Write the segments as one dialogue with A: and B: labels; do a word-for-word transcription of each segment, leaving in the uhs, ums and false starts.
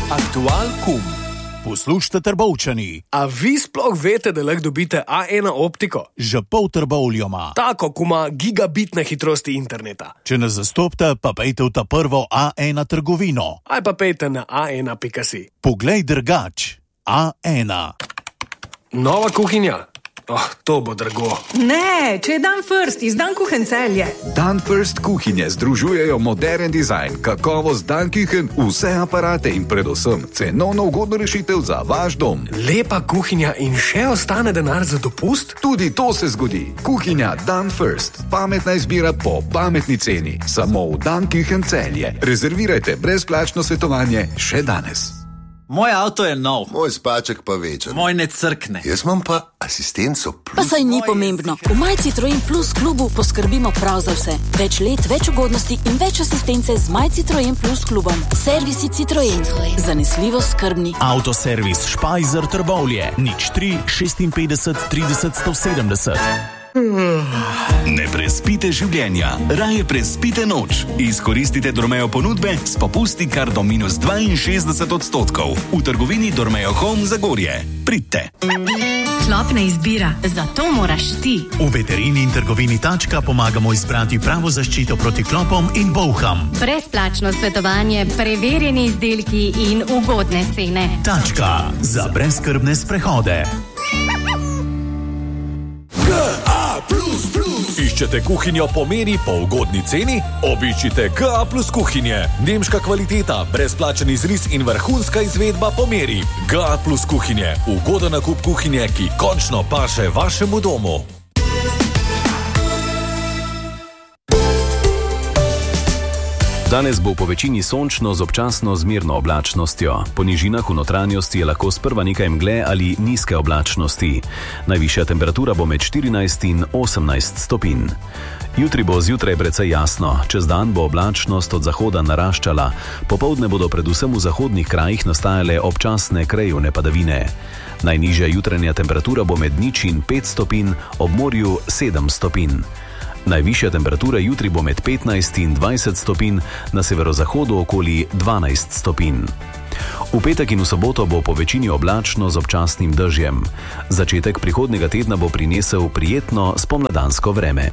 A: Aktual kum. Poslušajte, Trbovčani.
B: A vi sploh veste, da lahko dobite A ena optiko?
A: Že pol Trbovlja ima.
B: Tako, ko ima gigabitne hitrosti interneta.
A: Če nas zastopite, pa pejte v ta prvo A ena trgovino.
B: Aj pa pejte na a ena pika si.
A: Poglej drugač. A ena.
B: Nova kuhinja? Oh, to bo drago.
C: Ne, če je Dan First iz Dan Kuchen Celje.
D: Dan First kuhinje združujejo modern dizajn, kakovost Dan Kuchen, vse aparate in predvsem cenovno ugodno rešitev za vaš dom.
B: Lepa kuhinja in še ostane denar za dopust?
D: Tudi to se zgodi. Kuhinja Dan First. Pametna izbira po pametni ceni. Samo v Dan Kuchen Celje. Rezervirajte brezplačno svetovanje še danes.
E: Moj avto je nov.
F: Moj spaček pa večer.
E: Moj ne crkne.
F: Jaz imam pa asistenco plus.
G: Pa saj ni pomembno. V My Citroen Plus klubu poskrbimo prav za vse. Več let, več ugodnosti in več asistence z My Citroen Plus klubom. Servisi Citroen. Zanesljivo skrbni.
A: Autoservis Špajzer Trbovlje. nič tri šestinpetdeset trideset sto sedemdeset.
H: Ne prespite življenja, raje prespite noč. Izkoristite Dormeo ponudbe s popusti kar do minus dvainšestdeset odstotkov. V trgovini Dormeo Home Zagorje. Pridite.
I: Klopna izbira, zato moraš ti.
A: V veterini in trgovini Tačka pomagamo izbrati pravo zaščito proti klopom in bolham.
I: Brezplačno svetovanje, preverjeni izdelki in ugodne cene.
A: Tačka za brezskrbne sprehode.
J: Iščete kuhinjo po meri po ugodni ceni? Obiščite G A plus kuhinje. Nemška kvaliteta, brezplačen izris in vrhunska izvedba po meri. G A plus kuhinje. Ugoden nakup kuhinje, ki končno paše vašemu domu.
K: Danes bo po večini sončno z občasno zmerno oblačnostjo. Po nižinah v notranjosti je lahko sprva nekaj mgle ali nizke oblačnosti. Najvišja temperatura bo med štirinajst in osemnajst stopinj. Jutri bo zjutraj precej jasno, čez dan bo oblačnost od zahoda naraščala, popoldne bodo predvsem v zahodnih krajih nastajale občasne krajevne padavine. Najnižja jutranja temperatura bo med nič in pet stopinj, ob morju sedem stopinj. Najvišja temperatura jutri bo med petnajst in dvajset stopinj, na severozahodu okoli dvanajst stopinj. V petek in v soboto bo po večini oblačno z občasnim dežjem. Začetek prihodnjega tedna bo prinesel prijetno spomladansko vreme.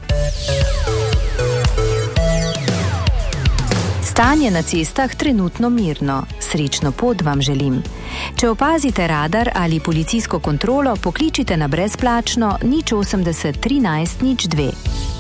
L: Stanje na cestah trenutno mirno. Srečno pot vam želim. Če opazite radar ali policijsko kontrolo, pokličite na brezplačno nič osemdeset trinajst nič dve.